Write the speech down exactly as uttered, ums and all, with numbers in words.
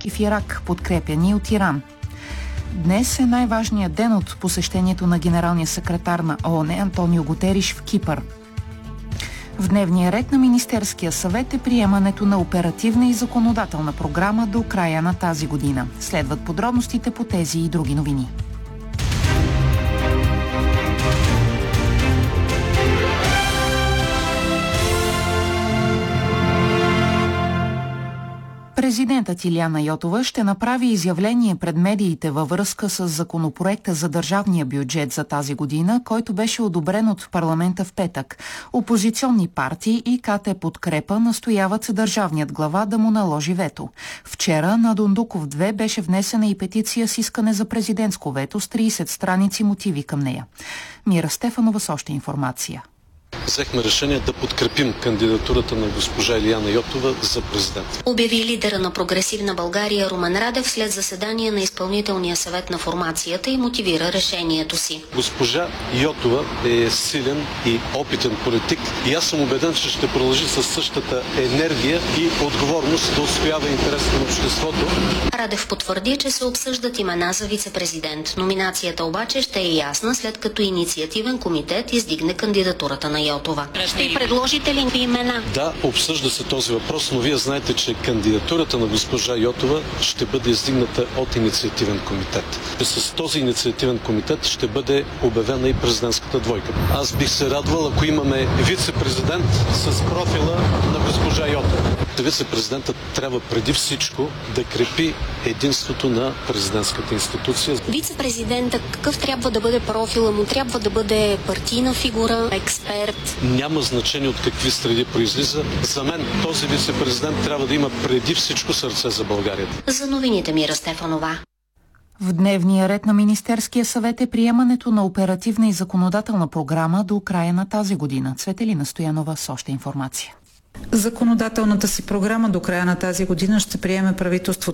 и в Ирак, подкрепяни от Иран. Днес е най-важният ден от посещението на генералния секретар на ООН Антонио Гутериш в Кипър. В дневния ред на Министерския съвет е приемането на оперативна и законодателна програма до края на тази година. Следват подробностите по тези и други новини. Президентът Илияна Йотова ще направи изявление пред медиите във връзка с законопроекта за държавния бюджет за тази година, който беше одобрен от парламента в петък. Опозиционни партии и КТ Подкрепа настояват държавният глава да му наложи вето. Вчера на Дондуков две беше внесена и петиция с искане за президентско вето с трийсет страници мотиви към нея. Мира Стефанова с още информация. Взехме решение да подкрепим кандидатурата на госпожа Илияна Йотова за президент. Обяви лидера на Прогресивна България Румен Радев след заседание на изпълнителния съвет на формацията и мотивира решението си. Госпожа Йотова е силен и опитен политик и аз съм убеден, че ще продължи със същата енергия и отговорност да отстоява интересите на обществото. Радев потвърди, че се обсъждат имена за вице-президент. Номинацията обаче ще е ясна, след като инициативен комитет издигне кандидатурата на Йотова. Ще предложите ли имена? Да, обсъжда се този въпрос, но вие знаете, че кандидатурата на госпожа Йотова ще бъде издигната от инициативен комитет. С този инициативен комитет ще бъде обявена и президентската двойка. Аз бих се радвал, ако имаме вице-президент с профила на госпожа Йотова. Вице-президентът трябва преди всичко да крепи единството на президентската институция. Вице-президентът какъв трябва да бъде профила му? Трябва да бъде партийна фигура, експерт? Няма значение от какви среди произлиза. За мен този вице-президент трябва да има преди всичко сърце за България. За новините Мира Стефанова. В дневния ред на Министерския съвет е приемането на оперативна и законодателна програма до края на тази година. Цветелина Стоянова с още информация. Законодателната си програма до края на тази година ще приеме правителството